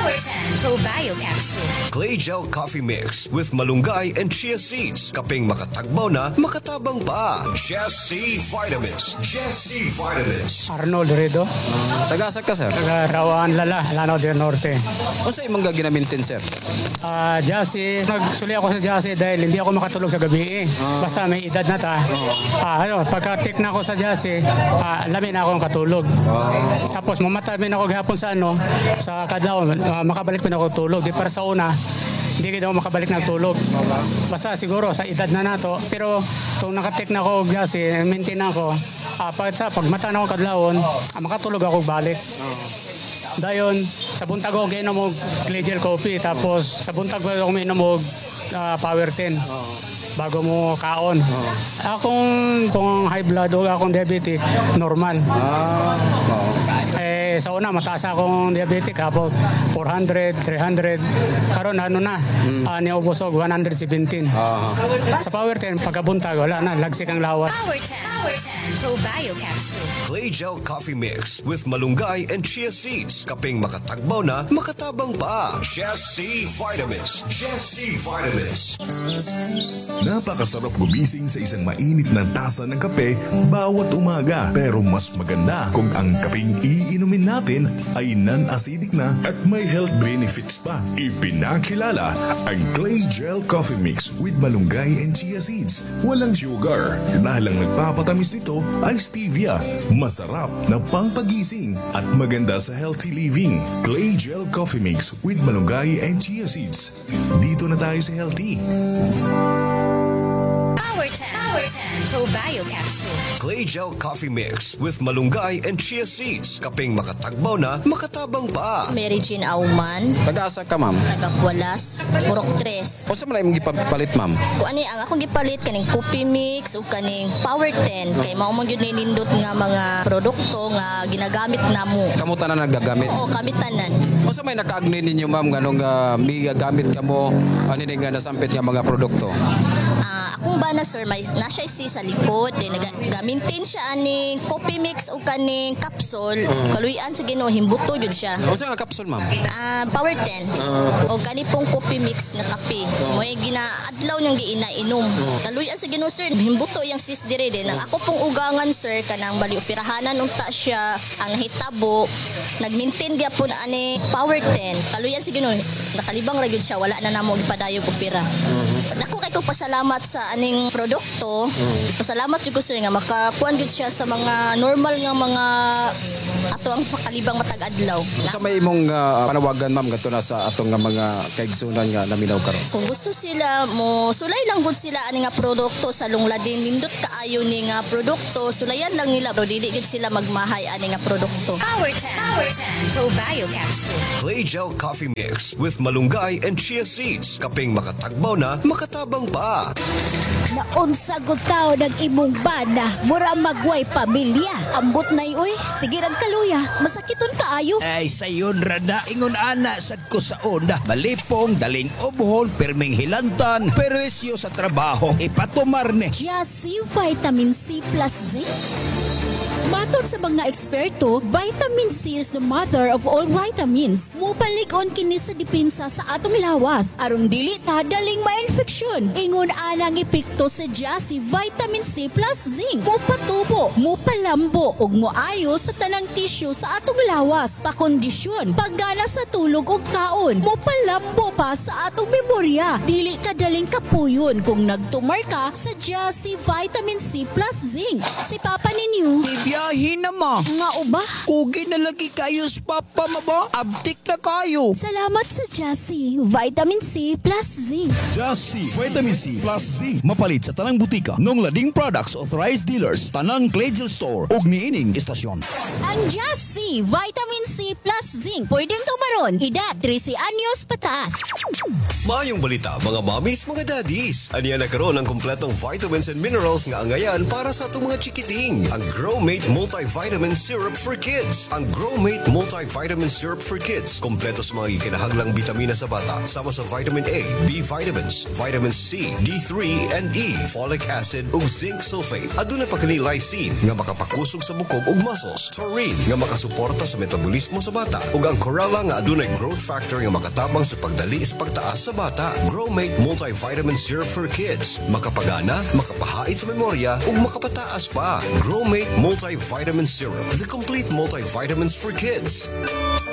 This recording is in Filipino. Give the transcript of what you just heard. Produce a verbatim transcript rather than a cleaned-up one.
Power ten Probio Capsule. Clay Gel Coffee Mix with malunggay and chia seeds. Kaping makatagbaw na, makatabang pa. Jesse Vitamins. Jesse Vitamins. Arnold Redo. Taga-asa ka, sir? Taga Rawan Lala, Lanao del Norte. O sa imong gaginamintin, sir? Ah, Jassy, nagsuli ako sa Jassy dahil hindi ako makatulog sa gabi eh. Basta may edad na ta. Ah, ano, pagka-take na ako sa Jassy, ah, lamin na akong katulog. Tapos mamatabi na ako gahapon sa ano, sa kadlaw, ah, makabalik pa na ako tulog. Di para sa una, hindi kita ako makabalik ng tulog. Basta siguro sa edad na nato. Pero kung nakatik na ako Jassy, maintain ako. Ah, pag, sa, pag mata na ako kadlawon, ah, makatulog ako balik. Dayon, sa buntag ako ginom og Clay Gel Coffee. Tapos sa buntag ako minom og ah, Power ten. Bago mo kaon. Akong kung high blood o akong diabetic, normal. Ah, oo. Eh, sa una, mataas akong diabetic, hapo four hundred, three hundred. Karon ano na, mm. uh, niubos og one seventeen. Ah. Sa Power ten, pagkabuntag, wala na, lagsik ang lawas. Power ten Power ten Probio Capsule. Clay Gel Coffee Mix with malunggay and chia seeds. Kaping makatagbaw na, makatabang pa. Jesse Vitamins. Jesse Vitamins. Napakasarap gumising sa isang mainit na tasa ng kape bawat umaga. Pero mas maganda kung ang kapeng iinumin natin ay non-acidic na at may health benefits pa. Ipinakilala ang Clay Gel Coffee Mix with malunggay and chia seeds. Walang sugar. Dahil ang nagpapatamis nito ay stevia. Masarap na pangpagising at maganda sa healthy living. Clay Gel Coffee Mix with malunggay and chia seeds. Dito na tayo sa healthy. Power ten Power ten Probio Capsule. Clay Gel Coffee Mix with malunggay and chia seeds. Kaping makatagbaw na, makatabang pa. Mary Jean Auman, Taga-asa ka, ma'am? Tagakualas, Purok tres. O sa man imong gipapalit, ma'am? Kung ano ang akong gipalit kaning coffee mix o kaning Power ten kay mao man gyud ni nindot nga mga produkto nga ginagamit namo. Kamuta na nagagamit? Oo, kami tanan. O sa may nakaagni ninyo, ma'am, ganong uh, may gamit ka mo, ano nga nasampit nga mga produkto? Ah, akong bana sir, may nasa isi sa likod, din nagamintin siya aning coffee mix o kaning capsule. Kaluyan sa Ginoo himbuto jud siya. O sa nga capsule, ma'am? Ah, Power ten. O gani pong coffee mix na kape. Mo'y ginaadlaw niyang giinainom. Kaluyan sa Ginoo sir, himbuto yang sis dire din. Ang ako pong ugangan sir kanang bali operahanan unta siya ang nahitabo. Nagmintin gyapon ani Power ten. Kaluyan sa Ginoo, nakalibang ra gyud siya, wala na namo gipadayog opera. Nako kay ko pasalamat sa aning produkto. Pasalamat jud ko sir nga makakuan jud siya sa mga normal nga mga ato ang makalibang matag adlaw. Sa may imong uh, panawagan, ma'am, gato na sa atong nga mga kaigsunan nga naminaw karon. Kung gusto sila mo sulay lang gud sila ani nga produkto sa lungladin nindot kaayo ni nga produkto, sulayan lang nila bro, dili gid sila magmahay ani nga produkto. Power ten Power ten Probio Capsule. Clay Gel Coffee Mix with malunggay and chia seeds. Kaping makatagbaw na, makatabang pa. Naunsa gud taon ng imong bana, mura magway pamilya. Ambot na uy, sige rag kaluya, masakiton kaayo. Ay sayon rada, ingon ana sad ko sa onda. Malipong, daling obuhol, perming hilantan, peresyo sa trabaho, ipatumar ni. Jassy Vitamin C plus Zinc. Matod sa mga eksperto, vitamin C is the mother of all vitamins. Mupalig-on kini sa depensa sa atong lawas. Aron dili ta daling ma-infeksyon. Ingon anang epekto sa Jassy Vitamin C plus Zinc. Mupatubo, mupalambo, ug moayo sa tanang tissue sa atong lawas. Pakondisyon, paggana sa tulog ug kaon. Mupalambo pa sa atong memorya. Dili ka daling kapuyon kung nagtumar ka sa Jassy Vitamin C plus Zinc. Si Papa ninyo, Biyahin na ma. nga uba. Kugi na lagi kayo sa papa ma ba? Abdik na kayo. Salamat sa Jassy Vitamin C plus Zinc. Jassy Vitamin C plus Zinc. Mapalit sa tanang butika nung lading products authorized dealers, tanang Clay Gel Store ug niining istasyon. Ang Jassy Vitamin C plus Zinc pwedeng tumaron edad thirteen anyos pataas. Maayong balita mga mommies, mga daddies. Aniya na karon ang kompletong vitamins and minerals nga angayan para sa atong mga chikiting. Ang Growmate Multivitamin Syrup for Kids. Ang Growmate Multivitamin Syrup for Kids. Kompleto sa mga ikinahanglang bitamina sa bata. Sama sa vitamin A, B vitamins, vitamin C, D three, and E, folic acid ug zinc sulfate. Aduna pa kini lysine nga makapakusog sa bukog ug muscles. Taurine nga makasuporta sa metabolismo sa bata. bata. Ug ang Corella nga adunay growth factor nga makatabang sa pagdali sa pagtaas sa bata. Growmate Multivitamin Syrup for Kids. Makapagana, makapahait sa memorya, ug makapataas pa. Growmate Multivitamin Syrup, the complete multivitamins for kids.